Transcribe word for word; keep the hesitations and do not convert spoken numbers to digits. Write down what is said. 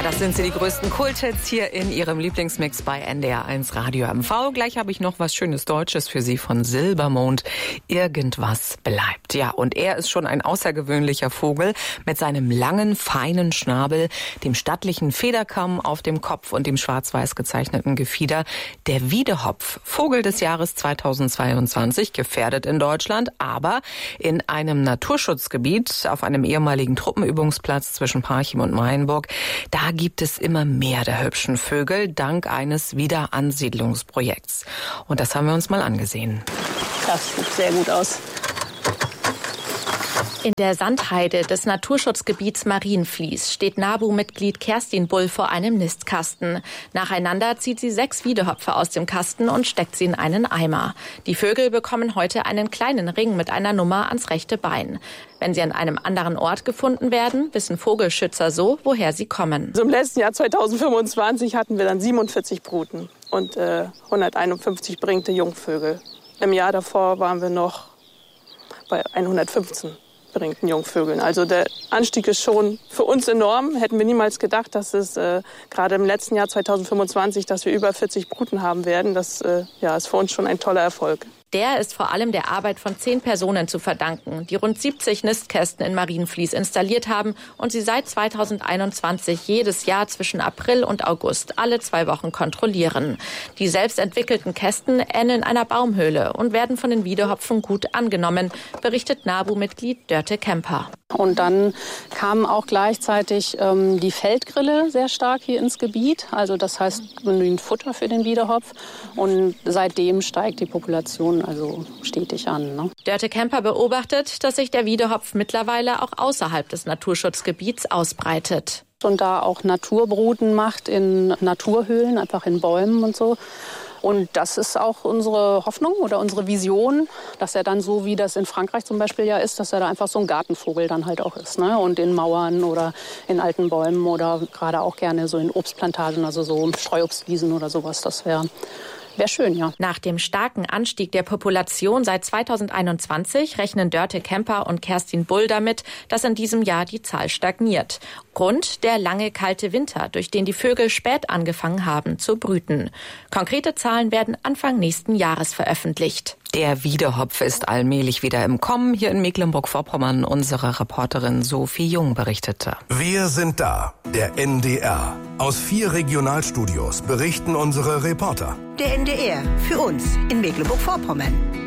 Das sind sie, die größten Kulthits hier in Ihrem Lieblingsmix bei N D R eins Radio M V. Gleich habe ich noch was schönes Deutsches für Sie von Silbermond. Irgendwas bleibt. Ja, und er ist schon ein außergewöhnlicher Vogel mit seinem langen, feinen Schnabel, dem stattlichen Federkamm auf dem Kopf und dem schwarz-weiß gezeichneten Gefieder. Der Wiedehopf, Vogel des Jahres zweitausendzweiundzwanzig, gefährdet in Deutschland, aber in einem Naturschutzgebiet auf einem ehemaligen Truppenübungsplatz zwischen Parchim und Mayenburg. Da gibt es immer mehr der hübschen Vögel, dank eines Wiederansiedlungsprojekts. Und das haben wir uns mal angesehen. Das sieht sehr gut aus. In der Sandheide des Naturschutzgebiets Marienfließ steht NABU-Mitglied Kerstin Bull vor einem Nistkasten. Nacheinander zieht sie sechs Wiedehopfe aus dem Kasten und steckt sie in einen Eimer. Die Vögel bekommen heute einen kleinen Ring mit einer Nummer ans rechte Bein. Wenn sie an einem anderen Ort gefunden werden, wissen Vogelschützer so, woher sie kommen. Also im letzten Jahr zweitausendfünfundzwanzig hatten wir dann siebenundvierzig Bruten und äh, hunderteinundfünfzig bringte Jungvögel. Im Jahr davor waren wir noch bei hundertfünfzehn. Bringten Jungvögeln. Also der Anstieg ist schon für uns enorm. Hätten wir niemals gedacht, dass es äh, gerade im letzten Jahr zweitausendfünfundzwanzig, dass wir über vierzig Bruten haben werden. Das äh, ja, ist für uns schon ein toller Erfolg. Der ist vor allem der Arbeit von zehn Personen zu verdanken, die rund siebzig Nistkästen in Marienfließ installiert haben und sie seit zweitausendeinundzwanzig jedes Jahr zwischen April und August alle zwei Wochen kontrollieren. Die selbst entwickelten Kästen ähneln einer Baumhöhle und werden von den Wiedehopfen gut angenommen, berichtet NABU-Mitglied Dörte Kemper. Und dann kamen auch gleichzeitig ähm, die Feldgrille sehr stark hier ins Gebiet. Also das heißt genügend Futter für den Wiedehopf. Und seitdem steigt die Population also stetig an. Ne? Dörte Kemper beobachtet, dass sich der Wiedehopf mittlerweile auch außerhalb des Naturschutzgebiets ausbreitet. Und da auch Naturbruten macht in Naturhöhlen, einfach in Bäumen und so. Und das ist auch unsere Hoffnung oder unsere Vision, dass er dann so, wie das in Frankreich zum Beispiel ja ist, dass er da einfach so ein Gartenvogel dann halt auch ist. Ne? Und in Mauern oder in alten Bäumen oder gerade auch gerne so in Obstplantagen, also so Streuobstwiesen oder sowas, das wäre Wäre schön, ja. Nach dem starken Anstieg der Population seit zweitausendeinundzwanzig rechnen Dörte Kemper und Kerstin Bull damit, dass in diesem Jahr die Zahl stagniert. Grund der lange kalte Winter, durch den die Vögel spät angefangen haben zu brüten. Konkrete Zahlen werden Anfang nächsten Jahres veröffentlicht. Der Wiedehopf ist allmählich wieder im Kommen. Hier in Mecklenburg-Vorpommern unsere Reporterin Sophie Jung berichtete. Wir sind da, der N D R. Aus vier Regionalstudios berichten unsere Reporter. Der N D R, für uns in Mecklenburg-Vorpommern.